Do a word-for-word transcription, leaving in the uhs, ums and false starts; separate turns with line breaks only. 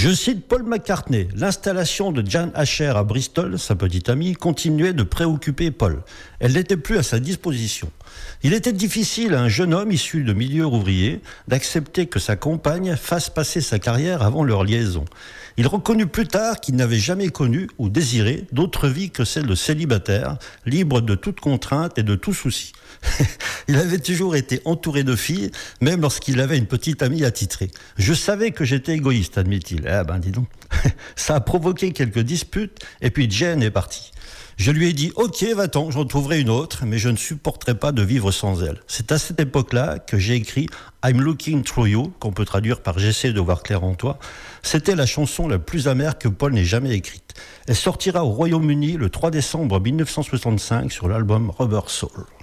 Je cite Paul McCartney. L'installation de Jan Asher à Bristol, sa petite amie, continuait de préoccuper Paul. Elle n'était plus à sa disposition. Il était difficile à un jeune homme issu de milieux ouvriers d'accepter que sa compagne fasse passer sa carrière avant leur liaison. Il reconnut plus tard qu'il n'avait jamais connu ou désiré d'autre vie que celle de célibataire, libre de toute contrainte et de tout souci. Il avait toujours été entouré de filles, même lorsqu'il avait une petite amie attitrée. Je savais que j'étais égoïste, admet-il. Ah ben dis donc. Ça a provoqué quelques disputes et puis Jane est partie. Je lui ai dit « Ok, va-t'en, j'en trouverai une autre, mais je ne supporterai pas de vivre sans elle. » C'est à cette époque-là que j'ai écrit « I'm looking through you », qu'on peut traduire par « J'essaie de voir clair en toi ». C'était la chanson la plus amère que Paul n'ait jamais écrite. Elle sortira au Royaume-Uni le trois décembre mille neuf cent soixante-cinq sur l'album Rubber Soul.